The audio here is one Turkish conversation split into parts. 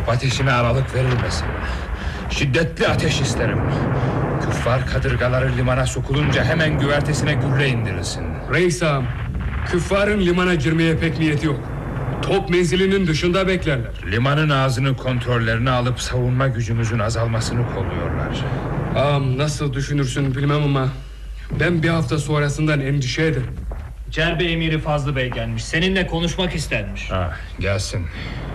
Top ateşine aralık verilmesin. Şiddetli ateş isterim. Küffar kadırgaları limana sokulunca hemen güvertesine gülle indirilsin. Reis ağam, küffarın limana girmeye pek niyeti yok. Top menzilinin dışında beklerler. Limanın ağzını kontrollerine alıp savunma gücümüzün azalmasını kolluyorlar. Ağam, nasıl düşünürsün bilmem ama ben bir hafta sonrasından endişe ederim. Cerbe emiri Fazlı Bey gelmiş. Seninle konuşmak istermiş. Gelsin.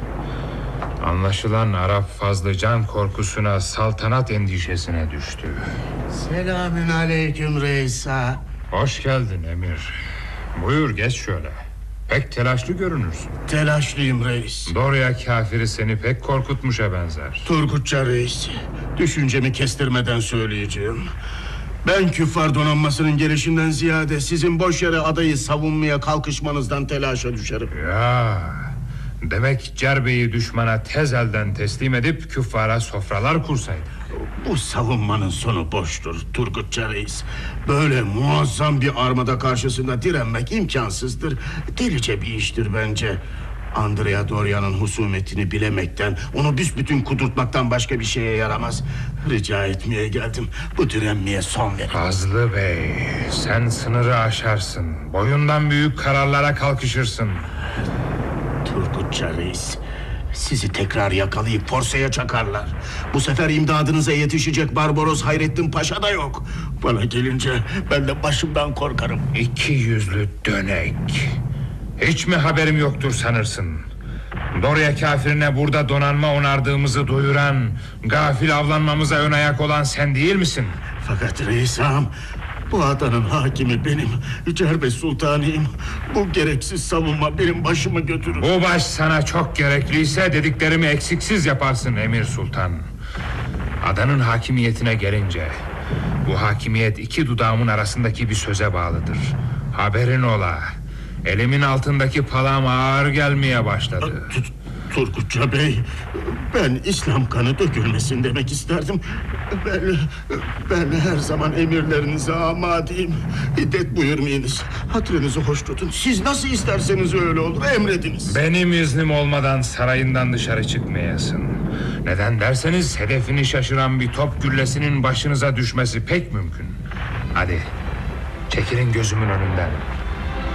Anlaşılan Arap Fazlı can korkusuna, saltanat endişesine düştü. Selamün aleyküm reis ağa. Hoş geldin emir. Buyur geç şöyle. Pek telaşlı görünürsün. Telaşlıyım reis. Doğruya kafiri seni pek korkutmuşa benzer. Turgutça reis, düşüncemi kestirmeden söyleyeceğim. Ben küffar donanmasının gelişinden ziyade sizin boş yere adayı savunmaya kalkışmanızdan telaşa düşerim. Ya, demek Cerbe'yi düşmana tez elden teslim edip küffara sofralar kursaydı. Bu savunmanın sonu boştur Turgutça reis. Böyle muazzam bir armada karşısında direnmek imkansızdır. Delice bir iştir bence. Andrea Doria'nın husumetini bilemekten, onu büsbütün kudurtmaktan başka bir şeye yaramaz. Rica etmeye geldim, bu direnmeye son verin. Fazlı Bey, sen sınırı aşarsın. Boyundan büyük kararlara kalkışırsın. Turgutça reis, sizi tekrar yakalayıp forsaya çakarlar. Bu sefer imdadınıza yetişecek Barbaros Hayrettin Paşa da yok. Bana gelince ben de başımdan korkarım. İki yüzlü dönek. Hiç mi haberim yoktur sanırsın? Doria kafirine burada donanma onardığımızı duyuran, gafil avlanmamıza ön ayak olan sen değil misin? Fakat reis ağam, bu adanın hakimi benim, Cerbe Sultanıyım. Bu gereksiz savunma benim başımı götürür. Bu baş sana çok gerekliyse dediklerimi eksiksiz yaparsın Emir Sultan. Adanın hakimiyetine gelince, bu hakimiyet iki dudağımın arasındaki bir söze bağlıdır. Haberin ola. Elimin altındaki palam ağır gelmeye başladı. Turgutça Bey, ben İslam kanı dökülmesin demek isterdim. Ben her zaman emirlerinize amadeyim. Hiddet buyurmayınız. Hatırınızı hoş tutun. Siz nasıl isterseniz öyle olur, emrediniz. Benim iznim olmadan sarayından dışarı çıkmayasın. Neden derseniz hedefini şaşıran bir top güllesinin başınıza düşmesi pek mümkün. Hadi çekilin gözümün önünden.